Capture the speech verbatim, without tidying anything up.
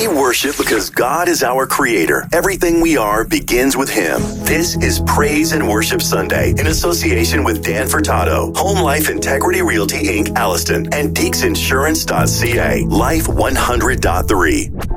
We worship because God is our creator. Everything we are begins with Him. This is Praise and Worship Sunday in association with Dan Furtado, Home Life Integrity Realty Incorporated, Alliston, and Deeks Insurance dot C A, Life one hundred point three.